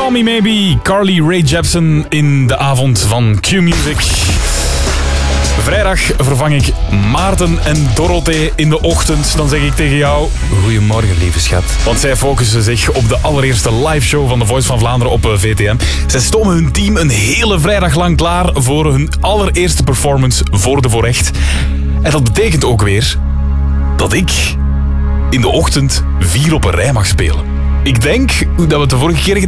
Call Me Maybe, Carly Rae Jepsen in de avond van Q-Music. Vrijdag vervang ik Maarten en Dorothee in de ochtend. Dan zeg ik tegen jou... Goedemorgen, lieve schat. Want zij focussen zich op de allereerste liveshow van The Voice van Vlaanderen op VTM. Zij stomen hun team een hele vrijdag lang klaar voor hun allereerste performance voor de Voorrecht. En dat betekent ook weer dat ik in de ochtend 4 op een rij mag spelen. Ik denk dat we het de vorige keer